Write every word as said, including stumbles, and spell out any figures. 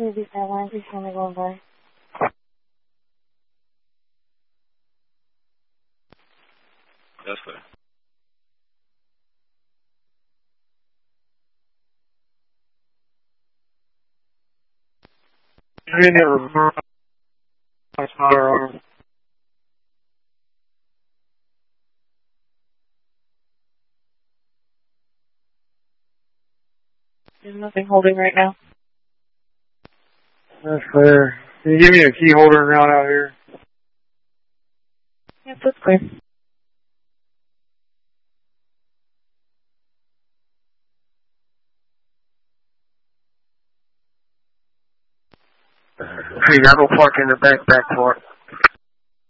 Maybe that line, please tell me going by. That's fair. You never much more. There's nothing holding right now. That's fair. Can you give me a key holder and route out here? Yep, that's clear. Hey, I go park in the back back port.